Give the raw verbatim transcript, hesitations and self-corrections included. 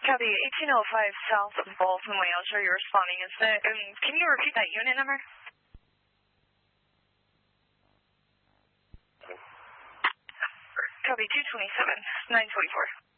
Copy, eighteen oh five south of Bolton Wales, sir, you're responding. Is the, um, can you repeat that unit number? Copy, two twenty-seven, nine twenty-four.